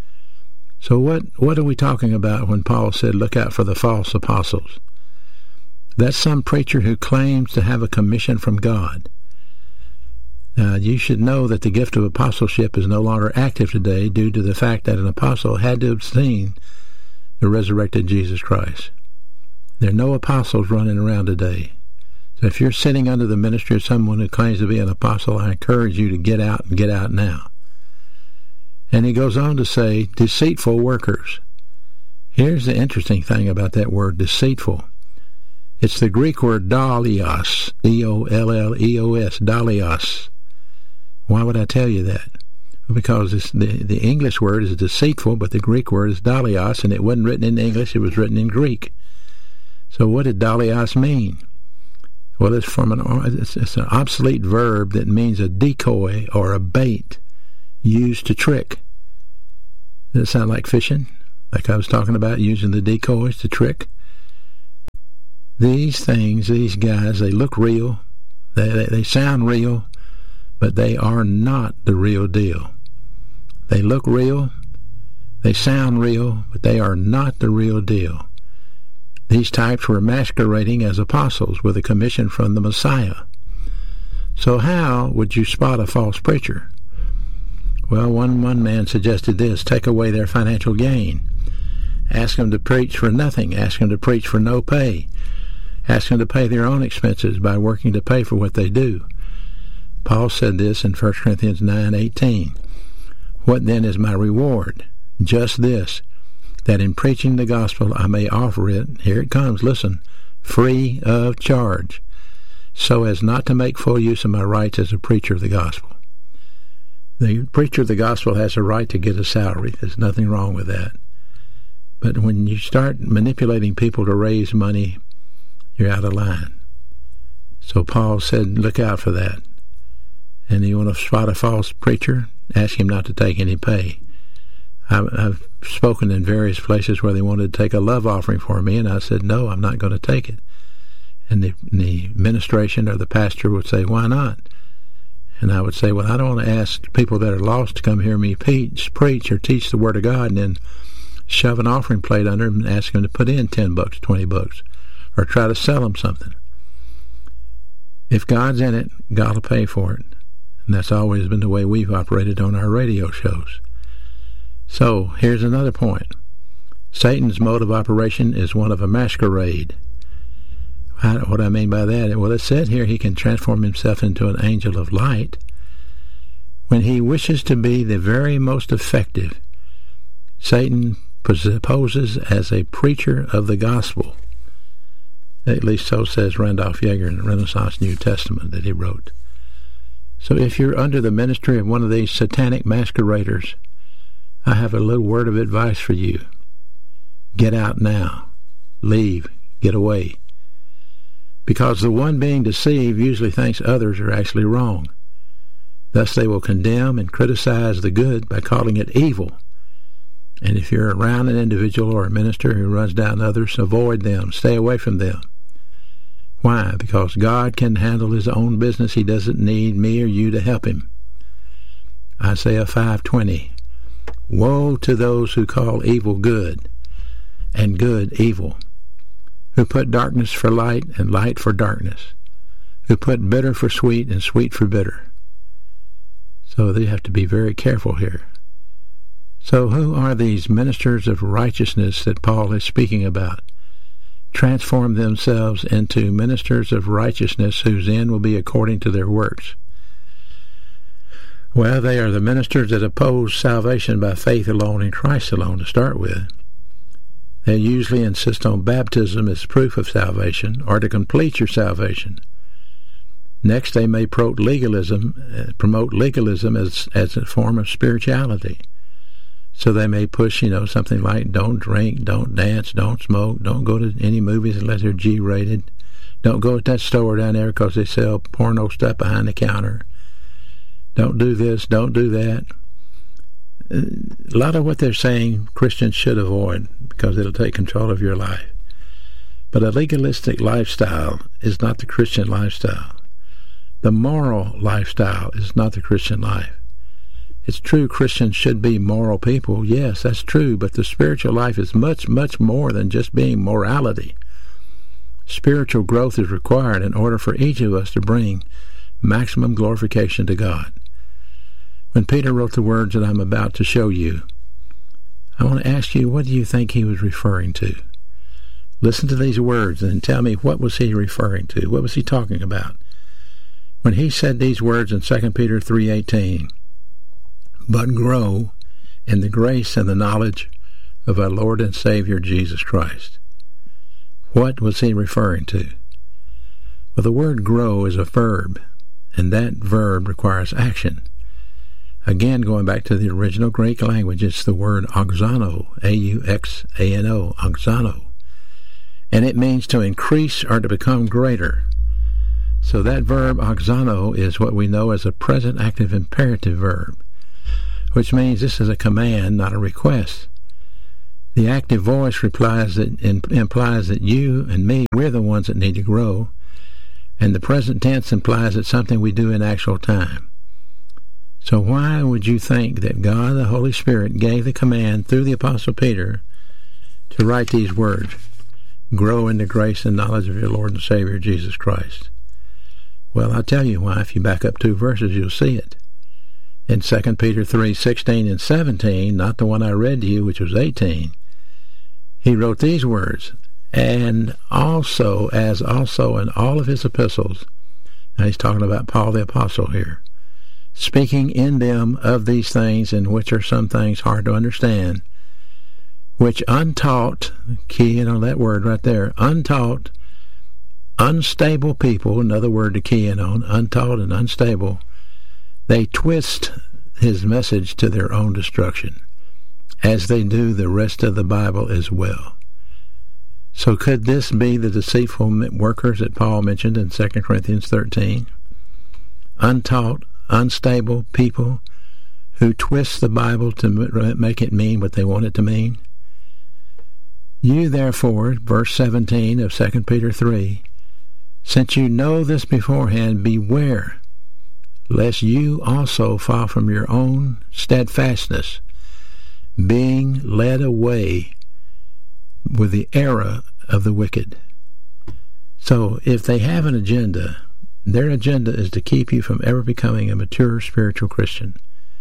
So what, what are we talking about when Paul said, look out for the false apostles? That's some preacher who claims to have a commission from God. Now, you should know that the gift of apostleship is no longer active today due to the fact that an apostle had to have seen the resurrected Jesus Christ. There are no apostles running around today. So if you're sitting under the ministry of someone who claims to be an apostle, I encourage you to get out and get out now. And he goes on to say, deceitful workers. Here's the interesting thing about that word, deceitful. It's the Greek word dolios, D O L L E O S, dolios. Why would I tell you that? Because it's the, the English word is deceitful, but the Greek word is dolios, and it wasn't written in English, it was written in Greek. So what did dolios mean? Well, it's from an it's, it's an obsolete verb that means a decoy or a bait used to trick. Does it sound like fishing? Like I was talking about, using the decoys to trick? These things, these guys, they look real, they, they, they sound real, but they are not the real deal. They look real, they sound real, but they are not the real deal. These types were masquerading as apostles with a commission from the Messiah. So how would you spot a false preacher? Well, one, one man suggested this: take away their financial gain. Ask them to preach for nothing. Ask them to preach for no pay. Ask them to pay their own expenses by working to pay for what they do. Paul said this in First Corinthians nine eighteen. What then is my reward? Just this, that in preaching the gospel I may offer it, here it comes, listen, free of charge, so as not to make full use of my rights as a preacher of the gospel. The preacher of the gospel has a right to get a salary. There's nothing wrong with that. But when you start manipulating people to raise money, you're out of line. So Paul said, look out for that. And you want to spot a false preacher? Ask him not to take any pay. I've, I've spoken in various places where they wanted to take a love offering for me, and I said, no, I'm not going to take it. And the, the administration or the pastor would say, why not? And I would say, well, I don't want to ask people that are lost to come hear me preach, preach or teach the Word of God and then shove an offering plate under them and ask them to put in ten bucks, twenty bucks, or try to sell them something. If God's in it, God will pay for it. And that's always been the way we've operated on our radio shows. So, here's another point. Satan's mode of operation is one of a masquerade. How, what I mean by that? Well, it said here he can transform himself into an angel of light. When he wishes to be the very most effective, Satan poses as a preacher of the gospel. At least so says Randolph Yeager in the Renaissance New Testament that he wrote. So if you're under the ministry of one of these satanic masqueraders, I have a little word of advice for you. Get out now. Leave. Get away. Because the one being deceived usually thinks others are actually wrong. Thus they will condemn and criticize the good by calling it evil. And if you're around an individual or a minister who runs down others, avoid them. Stay away from them. Why? Because God can handle his own business. He doesn't need me or you to help him. Isaiah five twenty. Woe to those who call evil good and good evil, who put darkness for light and light for darkness, who put bitter for sweet and sweet for bitter. So they have to be very careful here. So who are these ministers of righteousness that Paul is speaking about? Transform themselves into ministers of righteousness whose end will be according to their works. Well, they are the ministers that oppose salvation by faith alone in Christ alone to start with. They usually insist on baptism as proof of salvation or to complete your salvation. Next, they may promote legalism, promote legalism as, as a form of spirituality. So they may push, you know, something like don't drink, don't dance, don't smoke, don't go to any movies unless they're G-rated. Don't go to that store down there because they sell porno stuff behind the counter. Don't do this, don't do that. A lot of what they're saying Christians should avoid because it'll take control of your life. But a legalistic lifestyle is not the Christian lifestyle. The moral lifestyle is not the Christian life. It's true Christians should be moral people. Yes, that's true, but the spiritual life is much, much more than just being morality. Spiritual growth is required in order for each of us to bring maximum glorification to God. When Peter wrote the words that I'm about to show you, I want to ask you, what do you think he was referring to? Listen to these words and tell me, what was he referring to? What was he talking about? When he said these words in Second Peter three eighteen, but grow in the grace and the knowledge of our Lord and Savior Jesus Christ. What was he referring to? Well, the word grow is a verb, and that verb requires action. Again, going back to the original Greek language, it's the word auxano, A U X A N O, auxano. and it means to increase or to become greater. So that verb auxano is what we know as a present active imperative verb, which means this is a command, not a request. The active voice replies that, implies that you and me, we're the ones that need to grow, and the present tense implies it's something we do in actual time. So why would you think that God, the Holy Spirit, gave the command through the Apostle Peter to write these words, grow in the grace and knowledge of your Lord and Savior, Jesus Christ? Well, I'll tell you why. If you back up two verses, you'll see it. In Second Peter three, sixteen and seventeen, not the one I read to you, which was eighteen, he wrote these words, and also, as also in all of his epistles, now he's talking about Paul the Apostle here, speaking in them of these things, in which are some things hard to understand, which untaught, key in on that word right there, untaught, unstable people, another word to key in on, untaught and unstable, they twist his message to their own destruction, as they do the rest of the Bible as well. So could this be the deceitful workers that Paul mentioned in Second Corinthians thirteen? Untaught, unstable people who twist the Bible to make it mean what they want it to mean? You therefore, verse seventeen of Second Peter three, since you know this beforehand, beware, lest you also fall from your own steadfastness, being led away with the error of the wicked. So if they have an agenda, their agenda is to keep you from ever becoming a mature spiritual Christian.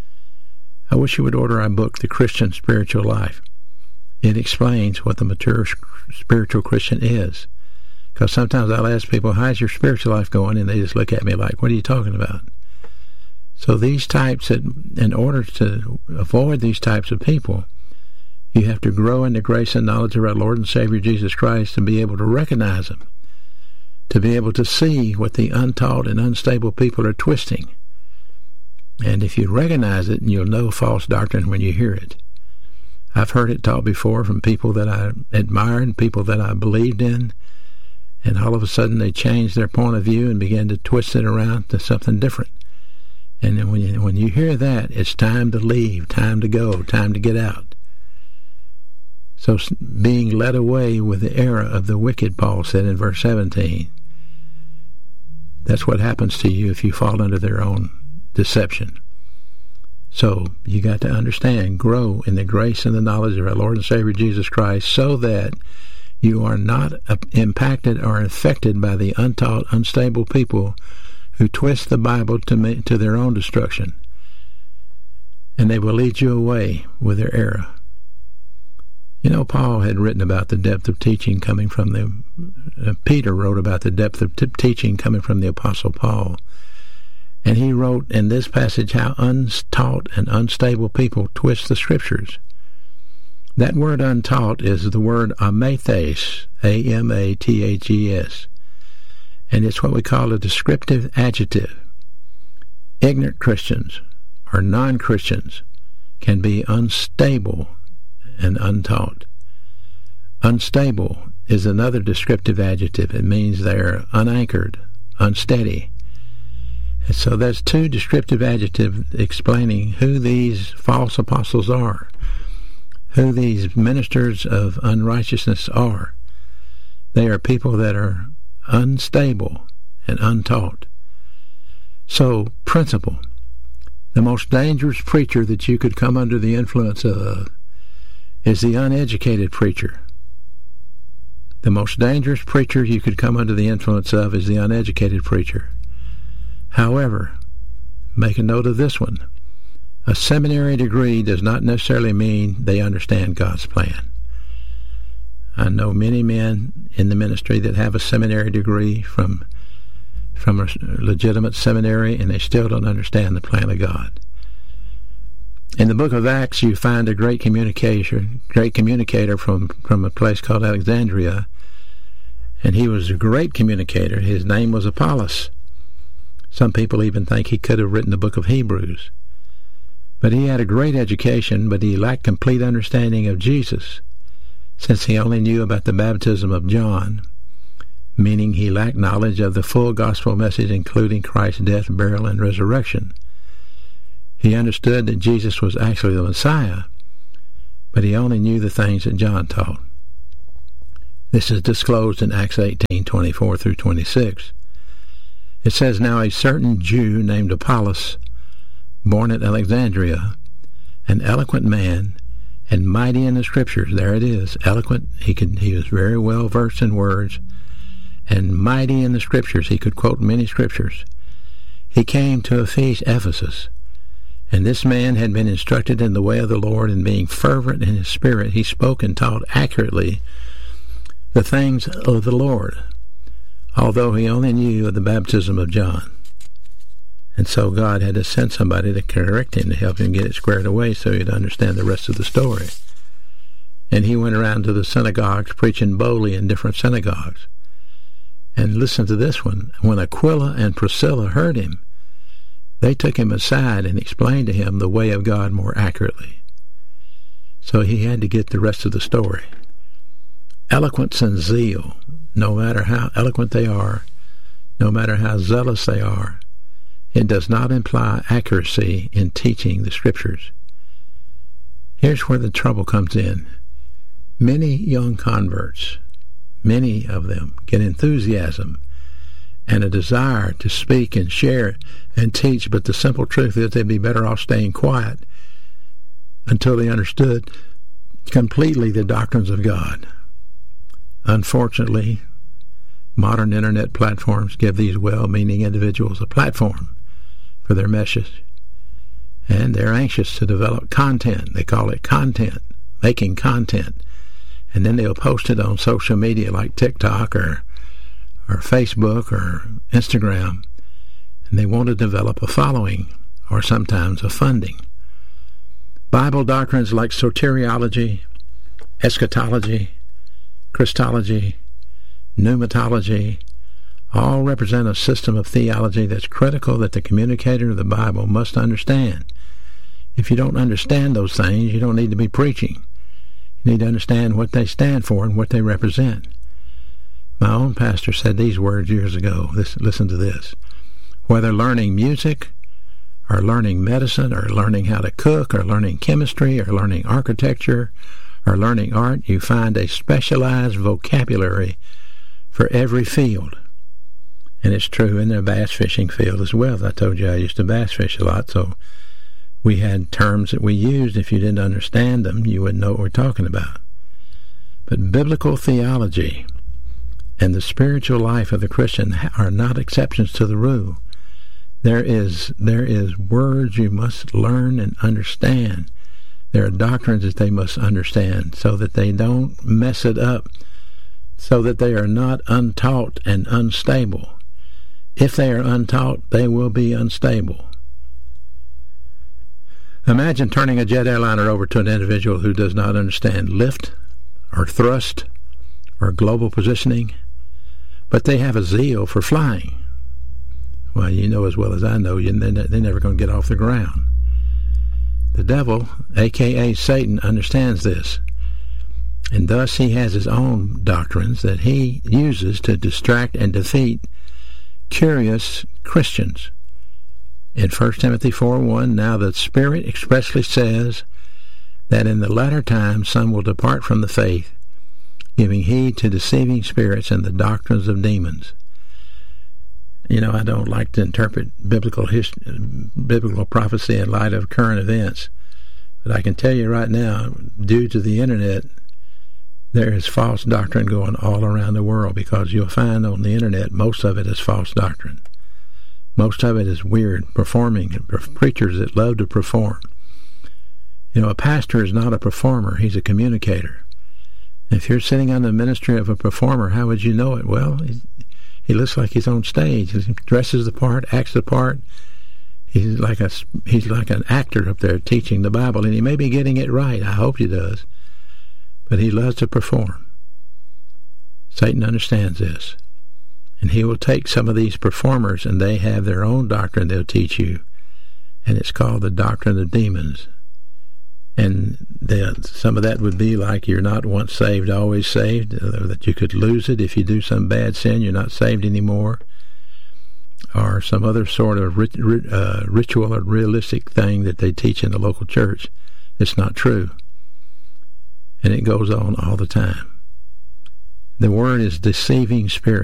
I wish you would order our book, The Christian Spiritual Life. It explains what the mature spiritual Christian is. Because sometimes I'll ask people, how's your spiritual life going? And they just look at me like, what are you talking about? So these types, that, in order to avoid these types of people, you have to grow in the grace and knowledge of our Lord and Savior Jesus Christ and be able to recognize them, to be able to see what the untaught and unstable people are twisting. And if you recognize it, you'll know false doctrine when you hear it. I've heard it taught before from people that I admired, people that I believed in, and all of a sudden they changed their point of view and began to twist it around to something different. And then when you, when you hear that, it's time to leave, time to go, time to get out. So being led away with the error of the wicked, Paul said in verse seventeen, that's what happens to you if you fall under their own deception. So you got to understand, grow in the grace and the knowledge of our Lord and Savior Jesus Christ, so that you are not impacted or infected by the untaught, unstable people who twist the Bible to me, to their own destruction, and they will lead you away with their error. You know, Paul had written about the depth of teaching coming from the, uh, Peter wrote about the depth of t- teaching coming from the Apostle Paul. And he wrote in this passage how untaught and unstable people twist the Scriptures. That word untaught is the word amathes, A M A T H E S. And it's what we call a descriptive adjective. Ignorant Christians or non-Christians can be unstable and untaught. Unstable is another descriptive adjective. It means they're unanchored, unsteady. And so there's two descriptive adjectives explaining who these false apostles are, who these ministers of unrighteousness are. They are people that are unstable and untaught. So, principle. The most dangerous preacher that you could come under the influence of is the uneducated preacher. The most dangerous preacher you could come under the influence of is the uneducated preacher. However, make a note of this one. A seminary degree does not necessarily mean they understand God's plan. I know many men in the ministry that have a seminary degree from from a legitimate seminary, and they still don't understand the plan of God. In the book of Acts, you find a great communicator, great communicator from, from a place called Alexandria, and he was a great communicator. His name was Apollos. Some people even think he could have written the book of Hebrews. But he had a great education, but he lacked complete understanding of Jesus. since he only knew about the baptism of John, meaning he lacked knowledge of the full gospel message, including Christ's death, burial, and resurrection. He understood that Jesus was actually the Messiah, but he only knew the things that John taught. This is disclosed in Acts eighteen, twenty-four through twenty-six. It says, "Now a certain Jew named Apollos, born at Alexandria, an eloquent man, and mighty in the Scriptures." There it is, eloquent. He could. He was very well versed in words, and mighty in the Scriptures. He could quote many Scriptures. He came to Ephesus, and this man had been instructed in the way of the Lord, and being fervent in his spirit, he spoke and taught accurately the things of the Lord, although he only knew of the baptism of John. And so God had to send somebody to correct him, to help him get it squared away so he'd understand the rest of the story. And he went around to the synagogues, preaching boldly in different synagogues. And listen to this one. When Aquila and Priscilla heard him, they took him aside and explained to him the way of God more accurately. So he had to get the rest of the story. Eloquence and zeal, no matter how eloquent they are, no matter how zealous they are, it does not imply accuracy in teaching the Scriptures. Here's where the trouble comes in. Many young converts, many of them, get enthusiasm and a desire to speak and share and teach, but the simple truth is they'd be better off staying quiet until they understood completely the doctrines of God. Unfortunately, modern internet platforms give these well-meaning individuals a platform for their message, and they're anxious to develop content. They call it content, making content, and then they'll post it on social media like TikTok or or Facebook or Instagram, and they want to develop a following or sometimes a funding. Bible doctrines like soteriology, eschatology, Christology, pneumatology, all represent a system of theology that's critical that the communicator of the Bible must understand. If you don't understand those things, you don't need to be preaching. You need to understand what they stand for and what they represent. My own pastor said these words years ago. This, listen to this. Whether learning music or learning medicine or learning how to cook or learning chemistry or learning architecture or learning art, you find a specialized vocabulary for every field. And it's true in the bass fishing field as well. I told you I used to bass fish a lot, so we had terms that we used. If you didn't understand them, you wouldn't know what we're talking about. But biblical theology and the spiritual life of the Christian are not exceptions to the rule. There is there is words you must learn and understand. There are doctrines that they must understand so that they don't mess it up, so that they are not untaught and unstable. If they are untaught, they will be unstable. Imagine turning a jet airliner over to an individual who does not understand lift or thrust or global positioning, but they have a zeal for flying. Well, you know as well as I know, they're never going to get off the ground. The devil, a k a. Satan, understands this, and thus he has his own doctrines that he uses to distract and defeat curious Christians. In First Timothy four one, now the Spirit expressly says that in the latter times some will depart from the faith, giving heed to deceiving spirits and the doctrines of demons. You know, I don't like to interpret biblical history, biblical prophecy in light of current events, but I can tell you right now, due to the internet, there is false doctrine going all around the world, because you'll find on the internet most of it is false doctrine. Most of it is weird performing, preachers that love to perform. You know, a pastor is not a performer, he's a communicator. If you're sitting on the ministry of a performer, how would you know it? Well, he, he looks like he's on stage. He dresses the part, acts the part. He's like a he's like an actor up there teaching the Bible, and he may be getting it right. I hope he does. But he loves to perform. Satan understands this. And he will take some of these performers, and they have their own doctrine they'll teach you. And it's called the doctrine of demons. And the, some of that would be like you're not once saved, always saved, or that you could lose it if you do some bad sin, you're not saved anymore, or some other sort of rit, uh, ritual or realistic thing that they teach in the local church that's not true. And it goes on all the time. The word is deceiving spirit.